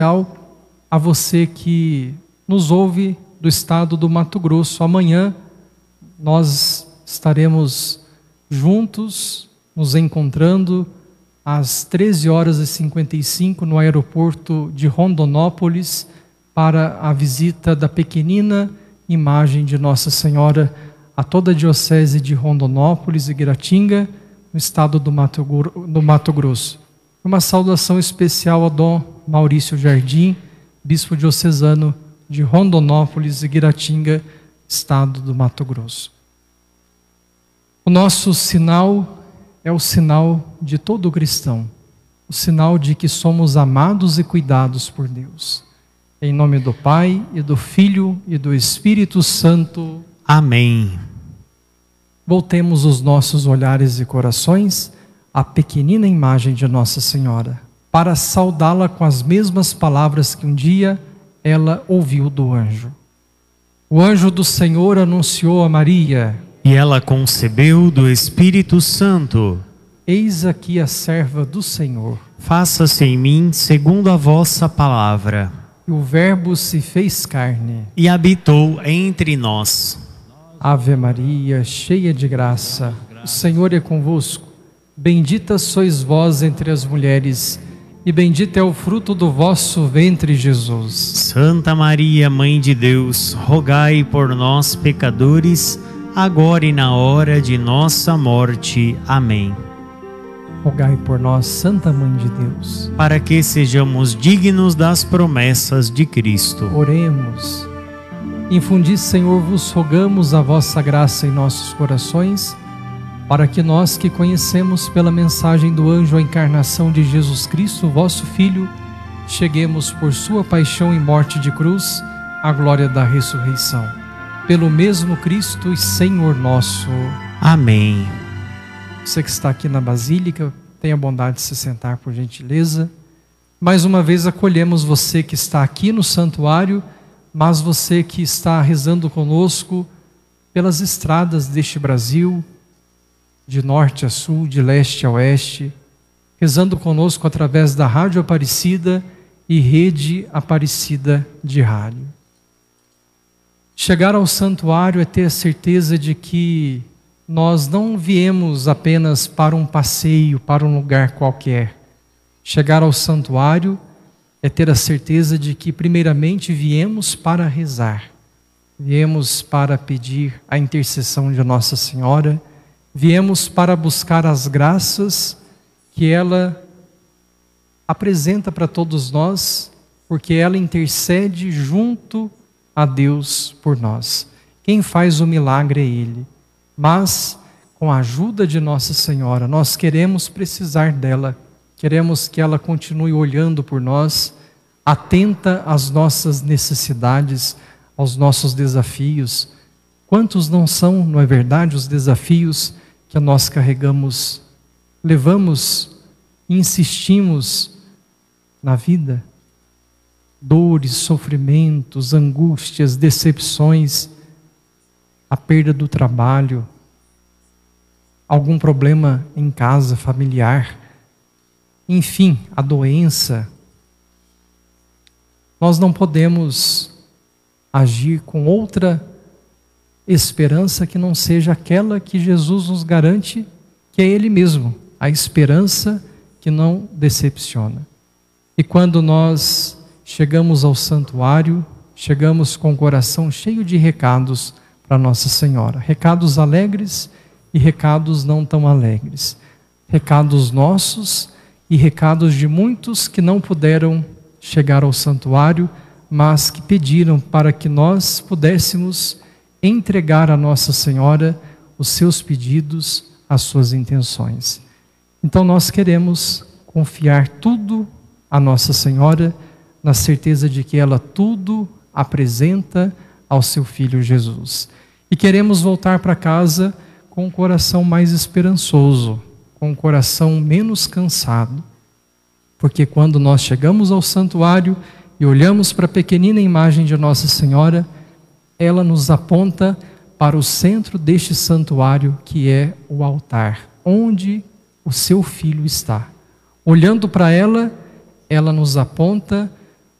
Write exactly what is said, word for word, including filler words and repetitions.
a você que nos ouve do estado do Mato Grosso. Amanhã nós estaremos juntos, nos encontrando às treze horas e cinquenta e cinco no aeroporto de Rondonópolis para a visita da pequenina imagem de Nossa Senhora a toda a diocese de Rondonópolis e Guiratinga, no estado do Mato, do Mato Grosso. Uma saudação especial a Dom Maurício Jardim, bispo diocesano de Rondonópolis e Guiratinga, estado do Mato Grosso. O nosso sinal é o sinal de todo cristão, o sinal de que somos amados e cuidados por Deus. Em nome do Pai, e do Filho, e do Espírito Santo. Amém. Voltemos os nossos olhares e corações à pequenina imagem de Nossa Senhora, para saudá-la com as mesmas palavras que um dia ela ouviu do anjo. O anjo do Senhor anunciou a Maria, e ela concebeu do Espírito Santo. Eis aqui a serva do Senhor. Faça-se em mim segundo a vossa palavra. E o Verbo se fez carne e habitou entre nós. Ave Maria, cheia de graça, o Senhor é convosco. Bendita sois vós entre as mulheres, e bendito é o fruto do vosso ventre, Jesus. Santa Maria, Mãe de Deus, rogai por nós, pecadores, agora e na hora de nossa morte. Amém. Rogai por nós, Santa Mãe de Deus, para que sejamos dignos das promessas de Cristo. Oremos. Infundi, Senhor, vos rogamos a vossa graça em nossos corações, para que nós que conhecemos pela mensagem do anjo a encarnação de Jesus Cristo, vosso Filho, cheguemos por sua paixão e morte de cruz à glória da ressurreição. Pelo mesmo Cristo e Senhor nosso. Amém. Você que está aqui na Basílica, tenha a bondade de se sentar, por gentileza. Mais uma vez acolhemos você que está aqui no santuário, mas você que está rezando conosco pelas estradas deste Brasil, de norte a sul, de leste a oeste, rezando conosco através da Rádio Aparecida e Rede Aparecida de Rádio. Chegar ao santuário é ter a certeza de que nós não viemos apenas para um passeio, para um lugar qualquer. Chegar ao santuário é ter a certeza de que primeiramente viemos para rezar, viemos para pedir a intercessão de Nossa Senhora, viemos para buscar as graças que ela apresenta para todos nós, porque ela intercede junto a Deus por nós. Quem faz o milagre é Ele. Mas, com a ajuda de Nossa Senhora, nós queremos precisar dela, queremos que ela continue olhando por nós, atenta às nossas necessidades, aos nossos desafios. Quantos não são, não é verdade, os desafios que nós carregamos, levamos e insistimos na vida? Dores, sofrimentos, angústias, decepções, a perda do trabalho, algum problema em casa, familiar, enfim, a doença. Nós não podemos agir com outra esperança que não seja aquela que Jesus nos garante, que é Ele mesmo, a esperança que não decepciona. E quando nós chegamos ao santuário, chegamos com o coração cheio de recados para Nossa Senhora, recados alegres e recados não tão alegres, recados nossos e recados de muitos que não puderam chegar ao santuário, mas que pediram para que nós pudéssemos entregar a Nossa Senhora os seus pedidos, as suas intenções. Então nós queremos confiar tudo a Nossa Senhora, na certeza de que ela tudo apresenta ao seu Filho Jesus. E queremos voltar para casa com o coração mais esperançoso, com o coração menos cansado. Porque quando nós chegamos ao santuário e olhamos para a pequenina imagem de Nossa Senhora, ela nos aponta para o centro deste santuário, que é o altar, onde o seu Filho está. Olhando para ela, ela nos aponta